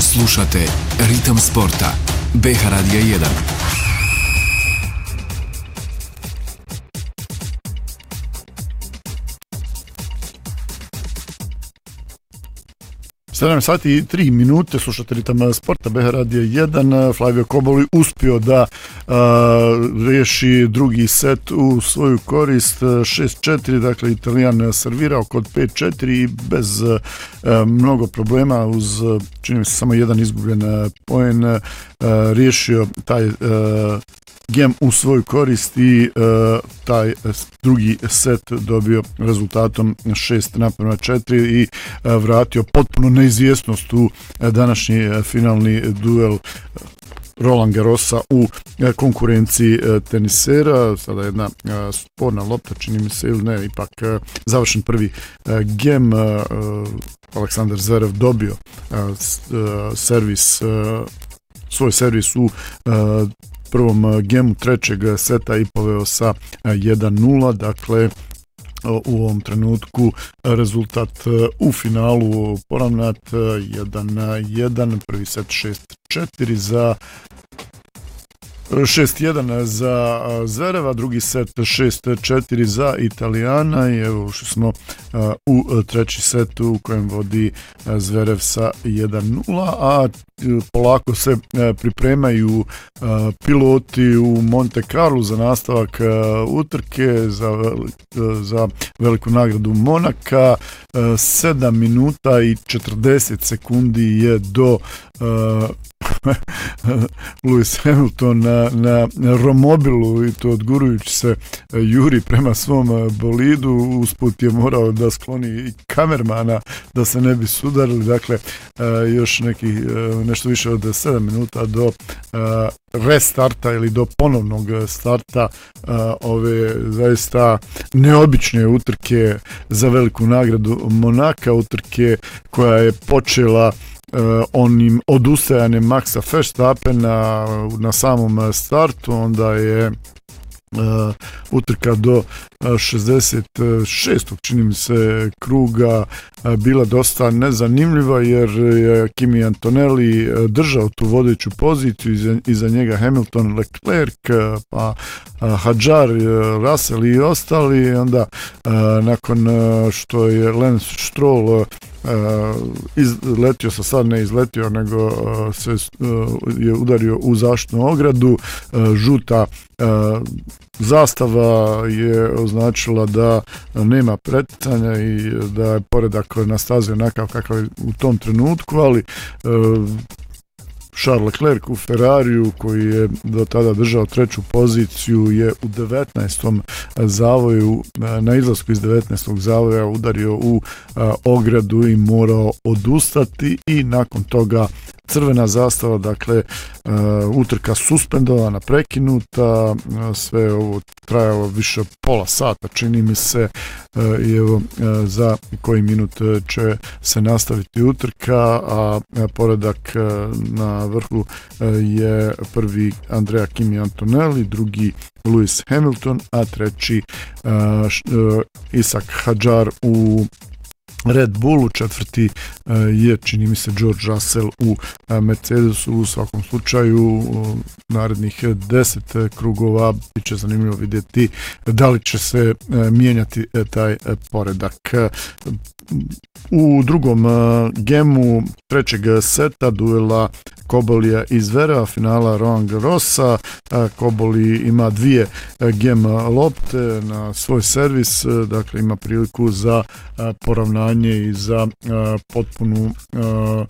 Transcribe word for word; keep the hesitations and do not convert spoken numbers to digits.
Slušate Ritam sporta, B H Radija jedan. sedam sati i tri minute, slušate Ritam sporta, B H Radija jedan. Flavio Koboli uspio da uh, riješi drugi set u svoju korist, šest četiri, dakle Italijan servirao kod pet četiri i bez uh, mnogo problema, uz čini mi se samo jedan izgubljen uh, poen, uh, riješio taj uh, gem u svoju korist i uh, taj drugi set dobio rezultatom šest naprema četiri i uh, vratio potpuno neizvjesnost u uh, današnji uh, finalni duel Roland Garrosa u uh, konkurenciji uh, tenisera. Sada jedna uh, sporna lopta, čini mi se, ili ne, ipak uh, završen prvi uh, gem. Uh, uh, Aleksandar Zverev dobio uh, servis, uh, svoj servis u uh, prvom gemu trećeg seta i poveo sa jedan nula, dakle u ovom trenutku rezultat u finalu poravnat jedan jedan, prvi set šest četiri za šest jedan za Zvereva, drugi set šest četiri za Italijana i evo ušli smo uh, u treći set u kojem vodi uh, Zverev sa jedan nula, a uh, polako se uh, pripremaju uh, piloti u Monte Carlo za nastavak uh, utrke za, uh, za veliku nagradu Monaka. uh, sedam minuta i četrdeset sekundi je do uh, Lewis Hamilton na, na romobilu i to odgurujući se juri prema svom bolidu. Usput je morao da skloni i kamermana da se ne bi sudarili. Dakle, još neki nešto više od sedam minuta do restarta ili do ponovnog starta ove zaista neobične utrke za veliku nagradu Monaka, utrke koja je počela Uh, onim odustajanjem Maxa Verstappena na samom startu, onda je uh, utrka do uh, šezdeset šestog čini mi se kruga uh, bila dosta nezanimljiva jer je Kimi Antonelli uh, držao tu vodeću poziciju, iza, iza njega Hamilton, Leclerc, uh, pa uh, Hadjar, uh, Russell i ostali. Onda uh, nakon uh, što je Lance Stroll uh, Uh, izletio se, sad ne izletio nego uh, se uh, je udario u zaštitnu ogradu, uh, žuta uh, zastava je označila da nema preticanja i da je poredak na stazi onakav kakav je u tom trenutku, ali uh, Charles Leclerc u Ferrariju koji je do tada držao treću poziciju je u devetnaestom zavoju, na izlasku iz devetnaestog zavoja udario u a, ogradu i morao odustati i nakon toga crvena zastava, dakle uh, utrka suspendovana, prekinuta, uh, sve ovo trajalo više od pola sata, čini mi se, uh, i evo uh, za koji minut će se nastaviti utrka, a uh, poredak uh, na vrhu uh, je prvi Andrea Kimi Antonelli, drugi Lewis Hamilton, a treći uh, uh, Ishak Hadjar u Red Bullu, četvrti uh, je čini mi se George Russell u uh, Mercedesu. U svakom slučaju uh, narednih deset uh, krugova bit će zanimljivo vidjeti da li će se uh, mijenjati uh, taj uh, poredak. Uh, u drugom uh, gemu trećeg seta duela Kobolija i Zvereva, finala Roland Garrosa, uh, Koboli ima dvije uh, gem lopte na svoj servis, uh, dakle ima priliku za uh, poravnanje i za uh, potpunu uh,